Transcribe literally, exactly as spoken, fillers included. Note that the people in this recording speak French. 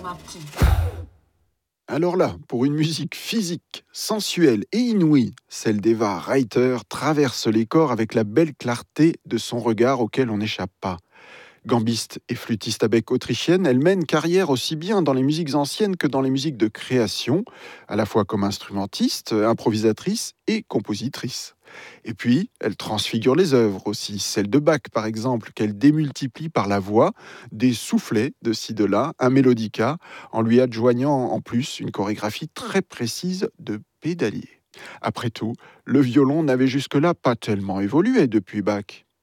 ma petite. Alors là, pour une musique physique, sensuelle et inouïe, celle d'Eva Reiter traverse les corps avec la belle clarté de son regard auquel on n'échappe pas. Gambiste et flûtiste à bec autrichienne, elle mène carrière aussi bien dans les musiques anciennes que dans les musiques de création, à la fois comme instrumentiste, improvisatrice et compositrice. Et puis, elle transfigure les œuvres aussi, celles de Bach par exemple, qu'elle démultiplie par la voix, des soufflets de ci de là, un mélodica, en lui adjoignant en plus une chorégraphie très précise de pédalier. Après tout, le violon n'avait jusque-là pas tellement évolué depuis Bach.